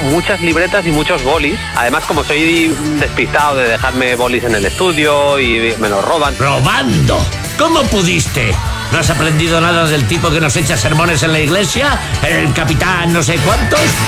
muchas libretas y muchos bolis. Además, como soy despistado de dejarme bolis en el estudio y me los roban. ¿Robando? ¿Cómo pudiste? ¿No has aprendido nada del tipo que nos echa sermones en la iglesia? ¿El capitán no sé cuántos?